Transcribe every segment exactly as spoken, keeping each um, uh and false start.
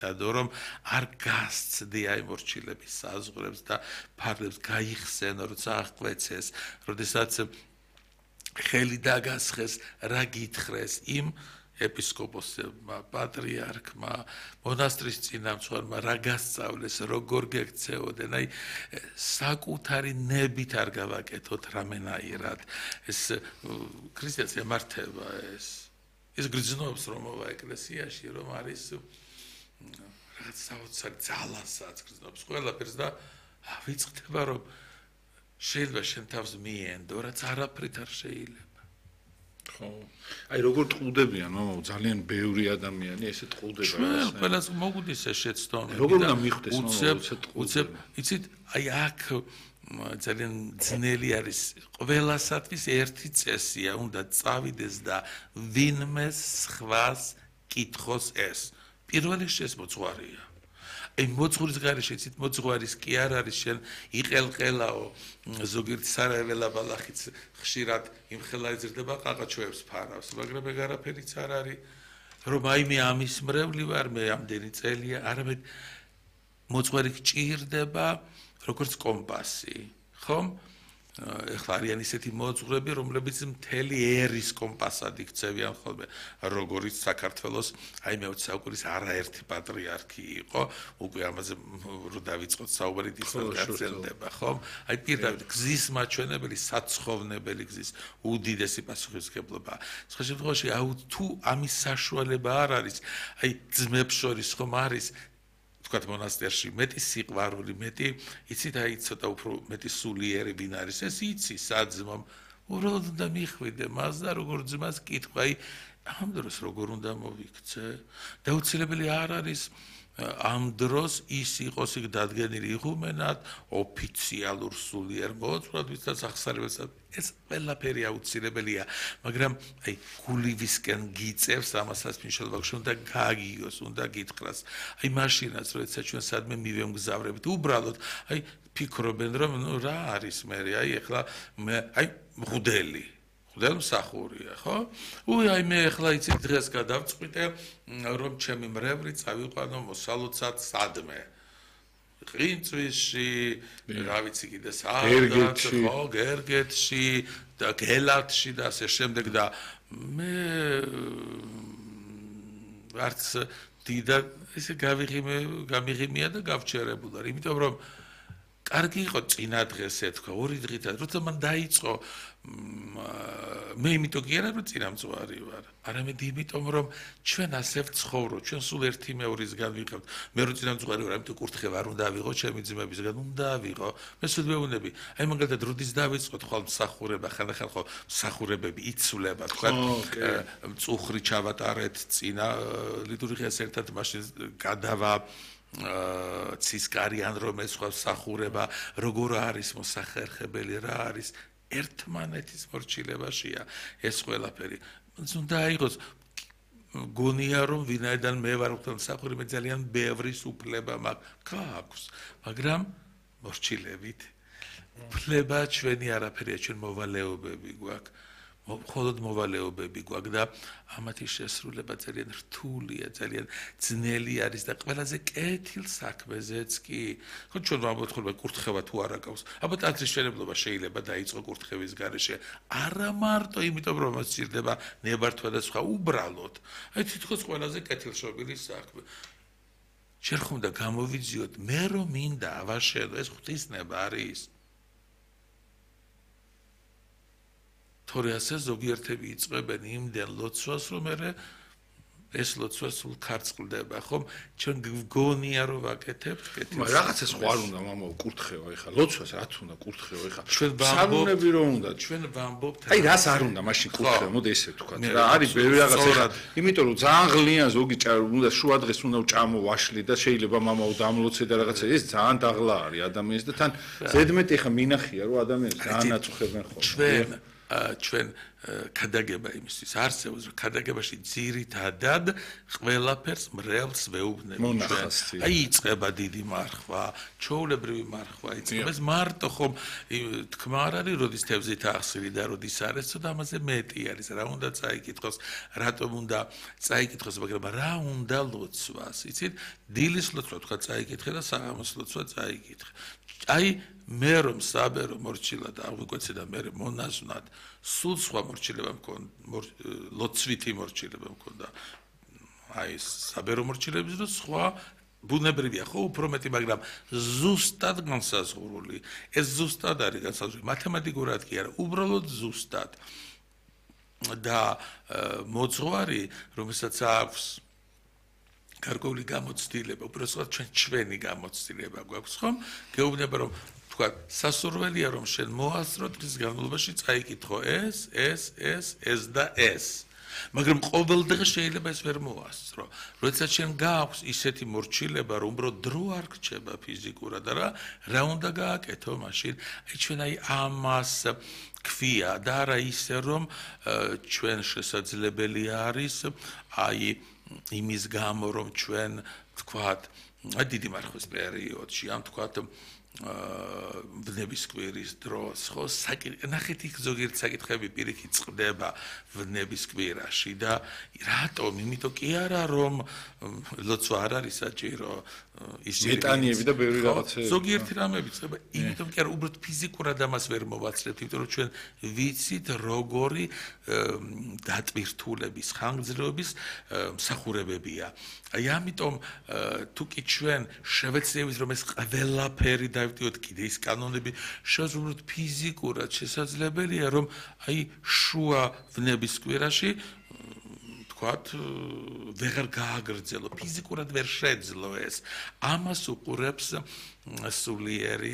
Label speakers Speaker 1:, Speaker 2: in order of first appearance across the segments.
Speaker 1: რომ არ გასცდი აი მორჩილების საზღვრებს და ფარდებს გაიხსენო, როცა აღკვეცეს, როდესაც ხელი დაგასხეს, რა გითხრეს იმ ეპისკოპოსებმა, პატრიარქმა, მონასტრის წინამძღვარმა რა გასწავლეს, როგორ გექცეოდნენ, აი საკუთარი ნებით არ გავაკეთოთ რამენაირად. ეს ქრისტიანს ემართება ეს. ეს გრძნობს რომ მოვა ეკლესიაში, რომ არის რაღაც საოცარი ძალასაც გრძნობს ყველაფერს და ვიწყდება რომ შეიძლება შენ თავს მიენდო, რაც არაფრით არ შეიძლება.
Speaker 2: ხო. აი როგორ ტყუდებიან, მამაო, ძალიან ბევრი ადამიანი ესე ტყუდება.
Speaker 1: ჩვენ ყველას მოგვდის ეს შეცდომები.
Speaker 2: როგორ უნდა მიხვდეს, მამაო, ესე ტყუდება?
Speaker 1: იცით, აი აქ ძალიან ძნელი არის ყველასათვის ერთი წესია, უნდა წავიდეს და ვინმე სხვას კითხოს ეს. პირველი შესმოძღვარია. აი მოძღვრის გარეშე იცით მოძღვარის კი არ არის შენ იყელყელაო ზოგიერთი სარაეველა ბალახიც ხშირად იმხელა იზრდება ყაყაჩოებს ფარავს მაგრამ ეგ არაფერიც არ არის რომ აი მე ამის მრევლი ვარ მე ამდენი წელია არამედ მოძღვარი გჭირდება როგორც კომპასი ხომ ეხლა არიან ისეთი მოძღვრები, რომლებიც მთელი ერის კომპასად იქცევიან ხოლმე, როგორიც საქართველოს აი მეოცე საუკუნის არაერთი პატრიარქი იყო, უკვე ამაზე რო დავიწყოთ საუბარი ისევ გაგრძელდება, ხომ? აი პირდაპირ გზის მაჩვენებელი, საცხოვრებელი გზის უდიდესი პასუხისმგებლობა. სხვა შემთხვევაში აუ თუ ამის საშუალება არ არის, აი ძმებს შორის ხომ არის ვთქვათ მონასტერში მეტი სიყვარული, მეტი იცით აი ცოტა უფრო მეტი სულიერი ვინ არის ეს იცი საძმომ უბრალოდ უნდა მიხვიდე მას და როგორ ძმას კითხვა აი ამ დროს როგორ უნდა მოვიქცე დაუცილებელი არ არის ამ დროს ის იყოს იქ დადგენილი იღუმენად ოფიციალურ სულიერ მოძღვრად ვისაც ახსარებელს ეს ყველაფერი აუცილებელია მაგრამ აი გულივისკენ გიწევს ამასაც მნიშვნელობა უნდა გააგიოს უნდა გითხრას აი მაშინაც როდესაც ჩვენ სადმე მივემგზავრებით უბრალოდ აი ფიქრობენ რომ ნუ რა არის მე აი ეხლა მე აი მღვდელი ხუდელ მსახურია, ხო? უი, აი მე ახლა იცით დღეს გადავწყვიტე, რომ ჩემი მრევლი წავიყვანო მოსალოცად სადმე. ყინწვისში, რა ვიცი კიდე საერთოდ, ხო, გერგეთში და გელათში და ასე შემდეგ და მე არც დიდად ესე გავიღიმე, გამიღიმია და გავჩერებულა, იმიტომ რომ კარგი იყო წინა დღეს ეთქვა, ორი დღით, როცა მან დაიწყო მე იმიტომ კი არა რომ წინამძღვარი ვარ, არამედ იმიტომ რომ ჩვენ ასე ვცხოვრობთ, ჩვენ სულ ერთი მეორისგან ვიყავთ. მე რო წინამძღვარი ვარ, ამიტომ კურთხევა არ უნდა ავიღო ჩემი ძმებისგან, უნდა ავიღო. მე სულმეუნები. აი მაგალითად როდის დავიწყოთ ხვალ მსახურება, ხანდახან ხო მსახურებები იცვლება, თქვა მწუხრი ჩავატარეთ წინა ლიტურგიას ერთად მაშინ გადავა ცისკარიან რომ ეს სხვა მსახურება როგორ არის მოსახერხებელი რა არის ერთმანეთის მორჩილებაშია ეს ყველაფერი უნდა აიღოს გონია რომ ვინაიდან მე ვარ მსახური მე ძალიან ბევრი უფლება მაქვს მაგრამ მორჩილებით უფლება ჩვენი არაფერია ჩვენ მოვალეობები გვაქვს მხოლოდ მოვალეობები გვაქვს და ამათი შესრულება ძალიან რთულია, ძალიან ძნელი არის და ყველაზე კეთილ საქმეზეც კი. ხო ჩვენ ვამბობთ ხოლმე კურთხევა თუ არ აკავს. აბა ტაძრის მშენებლობა შეიძლება დაიწყო კურთხევის გარეშე. არა მარტო იმიტომ რომ მას სჭირდება ნებართვა და სხვა უბრალოდ. აი თითქოს ყველაზე კეთილშობილი საქმე. შენ ხომ და გამოვიძიოთ მე რომ მინდა ავაშენო ეს ღვთისნება არის. თორე ასე ზოგიერთები იწყებენ იმდენ ლოცვას, რომ მე ეს ლოცვა სულ ქარწყლდება, ხომ? ჩვენ გგონია რომ ვაკეთებთ კეთილს.
Speaker 2: მაგრამ რაღაცა სხვა არ უნდა, მამაო, კურთხევა ეხლა, ლოცვას რაც უნდა კურთხევა ეხლა. ჩვენ ვამბობთ, რომ უნდა,
Speaker 1: ჩვენ ვამბობთ.
Speaker 2: აი რას არ უნდა მაშინ კურთხევა, მოდი ესე ვთქვათ. რა არის ბევრი რაღაცა. იმიტომ რომ ძალიან ღლიან ზოგი უნდა შუადღეს უნდა ჭამო ვაშლი და შეიძლება მამაო დამლოცე და რაღაცა ეს ძალიან დაღლა არის ადამიანს და თან ზედმეტი ეხლა მინახია რომ ადამიანს ძალიან აწუხებენ ხოლმე.
Speaker 1: ჩვენ ჩვენ ქადაგება იმისთვის არსებობს, რომ ქადაგებაში ძირითადად ყველაფერს მრევლს ვეუბნები ჩვენ. აი იწყება დიდი მარხვა, ჩვეულებრივი მარხვა იწყება. ეს მარტო ხომ თქმა არ არის, როდის თევზით ახსრი და როდის არის, ცოტა ამაზე მეტი არის. რა უნდა წაიკითხოს, რატომ უნდა წაიკითხოს, მაგრამ რა უნდა ლოცვას, იცით? დილის ლოცვა თქვა წაიკითხე და საღამოს ლოცვა წაიკითხე. აი მე რომ საბერო მორჩილად აღვიკვეცე და მე მონაზვნად სულ სხვა მორჩილება მქონდა, ლოცვითი მორჩილება მქონდა. აი საბერო მორჩილების რო სხვა ბუნებრივია ხო უფრო მეტი, მაგრამ ზუსტად განსაზღვრული. ეს ზუსტად არის განსაზღვრული, მათემატიკურად კი არა, უბრალოდ ზუსტად. და მოძღვარი, რომელსაც აქვს გარკვეული გამოცდილება, უბრალოდ ჩვენ ჩვენი გამოცდილება გვაქვს ხომ? გეუბნება რომ თქვა სასურველია რომ შენ მოასწრო დღის განმავლობაში წაიკითხო ეს, ეს, ეს, ეს და ეს. მაგრამ ყოველ დღე შეიძლება ეს ვერ მოასწრო. როდესაც შენ გააქვს ისეთი მორჩილება, რომ უბრალოდ დრო არ გრჩება ფიზიკურად და რა, რა უნდა გააკეთო მაშინ? აი ჩვენ აი ამას ქვია და არა ისე რომ ჩვენ შესაძლებელი არის აი იმის გამო რომ ჩვენ თქვათ აი დიდი მარხვის პერიოდში ამ თქვათ ვნების კვირის დროს ხო ნახეთ იქ ზოგიერთ საკითხები პირიქით წყდება ვნების კვირაში და რატომ იმიტომ კი არა რომ ლოცვა არ არის საჭირო ის
Speaker 2: მეტანიები და ბევრი რაღაცები
Speaker 1: ზოგიერთი რამები წყდება იმიტომ კი არა უბრალოდ ფიზიკურად ამას ვერ მოვაცლებთ იმიტომ რომ ჩვენ ვიცით როგორი დატვირთულების ხანგრძლივობის მსახურებებია აი ამიტომ თუ კი ჩვენ შევეცდებით რომ ეს ყველაფერი დავიტოვოთ კიდე ის კანონები შეუძლებლად ფიზიკურად შესაძლებელია რომ აი შუა ვნების კვირაში თქვათ ვეღარ გააგრძელო ფიზიკურად ვერ შეძლო ეს ამას უყურებს სულიერი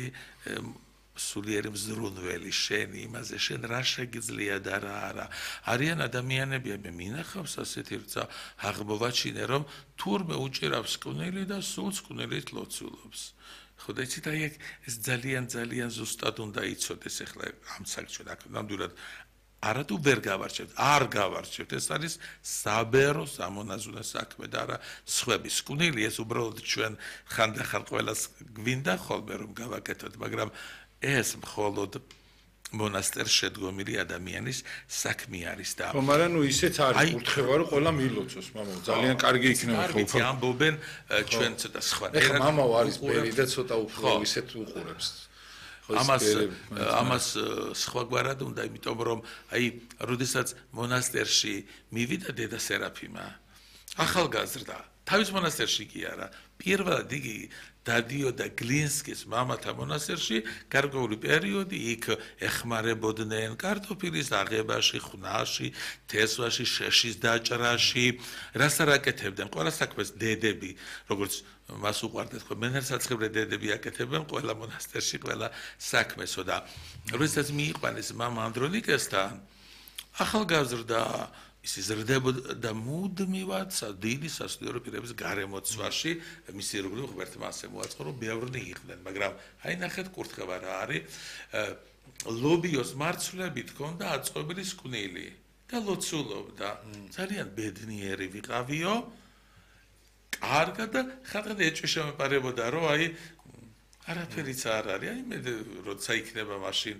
Speaker 1: სულიერი მზრუნველი შენი იმაზე შენ რა შეგიძლია და რა არა არიან ადამიანები მე მინახავს ასეთი რცა აღმოვაჩინე რომ თურმე უჭირავს კვნილი და სულ კვნილით ლოცულობს ხო და იცით აი ეს ძალიან ძალიან ზუსტად უნდა იცოდეს ახლა ამ საკითხში ნამდვილად არა თუ ვერ გავარჩევთ არ გავარჩევთ ეს არის საბერო სამონაზვნე საქმე და არა სხვების კვნილი ეს უბრალოდ ჩვენ ხანდახან ყველას გვინდა ხოლმე რომ გავაკეთოთ მაგრამ ეს მხოლოდ მონასტერში შედგომილი ადამიანის საქმე არის და
Speaker 2: ხო მაგრამ ნუ ისეც არის კურთხევა რომ ყველა მილოცოს მამაო ძალიან კარგი იქნება
Speaker 1: ხო ხო ამბობენ ჩვენ ცოტა სხვა
Speaker 2: ეხლა მამაო არის ბერი და ცოტა უფრო ისეთ უყურებს
Speaker 1: ამას ამას სხვაგვარად უნდა იმიტომ რომ აი როდესაც მონასტერში მივიდა დედა სერაფიმა ახალგაზრდა თავის მონასტერში კი არა პირველად იგი დადიოდა გლინსკის მამათა მონასტერში გარკვეული პერიოდი იქ ეხმარებოდნენ კარტოფილის აღებაში, ხვნაში, თესვაში, შეშის დაჭრაში, რას არ აკეთებდნენ ყველა საქმეს დედები, როგორც მას უყვარდათ ხო მენერსაცხებრე დედები აკეთებენ ყველა მონასტერში ყველა საქმესო და როდესაც მიიყვანეს მამა ანდრონიკესთან ახალგაზრდა ის იზრდებოდა მუდმივად დიდი სასულიერო პირების გარემოცვაში მისი ირგვლივ ღმერთმა ასე მოაწყო რომ ბევრნი იყვნენ მაგრამ აი ნახეთ კურთხევა რა არის ლობიოს მარცვლებით ჰქონდა აწყობილი კვნილი და ლოცულობდა ძალიან ბედნიერი ვიყავიო კარგად და ხატად ეჭვი შემეპარებოდა რომ აი არაფერიც არ არის აი მე როცა იქნება მაშინ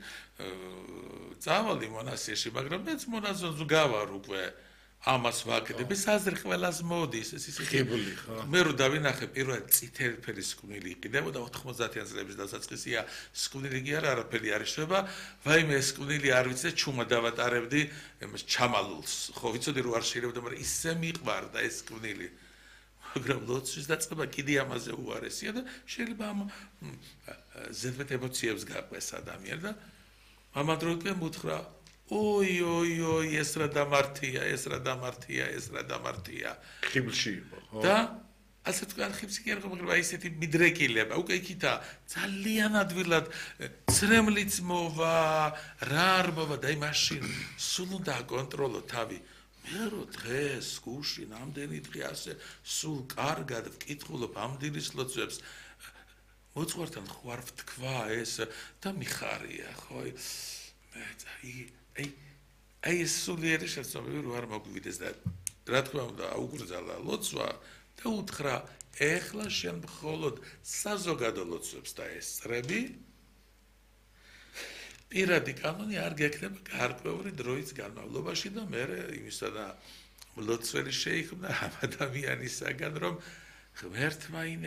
Speaker 1: წავალი მონასტერში მაგრამ მეც მონაზონს გავარ უკვე ამას ვაკეთებ ეს აზრი ყველას მოდის ეს ისე
Speaker 2: ხიბული ხო
Speaker 1: მე რო დავინახე პირველად წითელი ფერის კვნილი იყიდებოდა ოთხმოცდაათიან წლების დასაწყისია კვნილი კი არა არაფერი არ იშლება ვაიმე ეს კვნილი არ ვიცი ჩუმა დავატარებდი იმას ჩამალულს ხო ვიცოდი რომ არ შეიძლება მაგრამ ისე მიყვარდა ეს კვნილი მაგრამ ლოცვის დაწყება კიდე ამაზე უარესია და შეიძლება ამ ზედმეტ ემოციებს გაყვეს ადამიანი და ამ დროზე მუთხრა ой ой ой ეს რა დამართია ეს რა დამართია ეს რა დამართია
Speaker 2: ხიბლში იყო ხო
Speaker 1: და ასე თქვა ხიბლში კი არ იყო მაგრამ ისეთი მიდრეკილება უკვე იქითა ძალიან ადვილად ცრემლიც მოვა რა არ მოვა და აი მაშინ სულ უნდა აკონტროლო თავი მე რო დღეს გუში ნამდვილი დღე ასე სულ კარგად ვკითხულობ ამ დილის ლოცვებს მოწვართან ხوار ვთქვა ეს და მიხარია ხო მე აი აი აი ეს სულიერი შეცდომები რო არ მოგვიდეს და რა თქმა უნდა აუგრძალა ლოცვა და უთხრა ეხლა შენ მხოლოდ საზოგადო ლოცვებს დაესწრები პირადი კანონი არ გექნება გარკვეული დროის განმავლობაში და მე იმისა და ლოცველი შეიქმნა ამ ადამიანისაგან რომ ღმერთმა